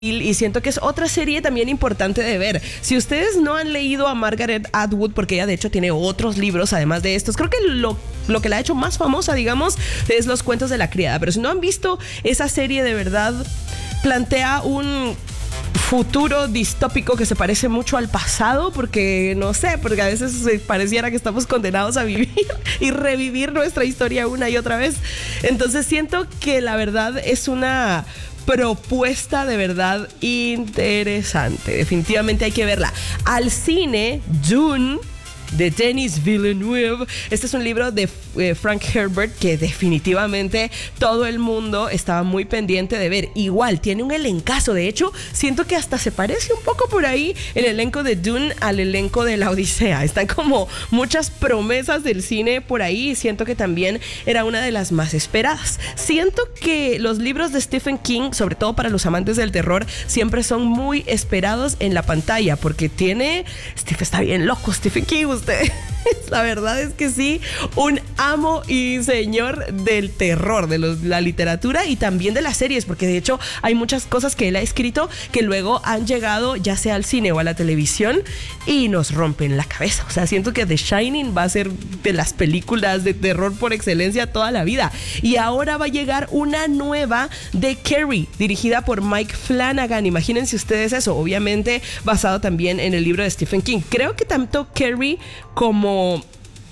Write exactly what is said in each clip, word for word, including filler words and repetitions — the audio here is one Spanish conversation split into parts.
y siento que es otra serie también importante de ver. Si ustedes no han leído a Margaret Atwood, porque ella de hecho tiene otros libros además de estos, creo que lo, lo que la ha hecho más famosa, digamos, es Los cuentos de la criada. Pero si no han visto esa serie, de verdad plantea un futuro distópico que se parece mucho al pasado, porque no sé, porque a veces pareciera que estamos condenados a vivir y revivir nuestra historia una y otra vez. Entonces siento que la verdad es una propuesta de verdad interesante. Definitivamente hay que verla. Al cine, Dune, de Denis Villeneuve. Este es un libro de eh, Frank Herbert que definitivamente todo el mundo estaba muy pendiente de ver. Igual, tiene un elencazo. De hecho, siento que hasta se parece un poco por ahí el elenco de Dune al elenco de La Odisea. Están como muchas promesas del cine por ahí y siento que también era una de las más esperadas. Siento que los libros de Stephen King, sobre todo para los amantes del terror, siempre son muy esperados en la pantalla porque tiene... Stephen está bien loco, Stephen King. Usted, la verdad es que sí, un amo y señor del terror, de los, la literatura y también de las series, porque de hecho hay muchas cosas que él ha escrito que luego han llegado ya sea al cine o a la televisión y nos rompen la cabeza. O sea, siento que The Shining va a ser de las películas de terror por excelencia toda la vida. Y ahora va a llegar una nueva de Carrie, dirigida por Mike Flanagan. Imagínense ustedes eso, obviamente basado también en el libro de Stephen King. Creo que tanto Carrie como...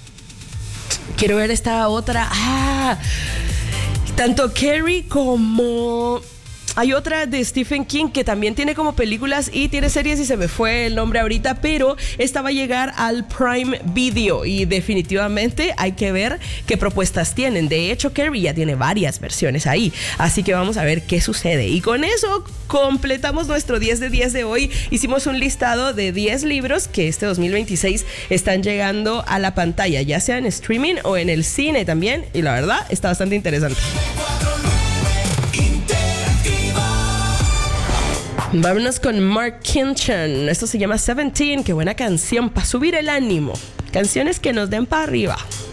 Quiero ver esta otra... Ah, tanto Carrie como... Hay otra de Stephen King que también tiene como películas y tiene series y se me fue el nombre ahorita, pero esta va a llegar al Prime Video y definitivamente hay que ver qué propuestas tienen. De hecho, Carrie ya tiene varias versiones ahí, así que vamos a ver qué sucede. Y con eso completamos nuestro diez de diez de hoy. Hicimos un listado de diez libros que este dos mil veintiséis están llegando a la pantalla, ya sea en streaming o en el cine también, y la verdad está bastante interesante. Vámonos con Mark Kinchen. Esto se llama Seventeen. Qué buena canción para subir el ánimo. Canciones que nos den para arriba.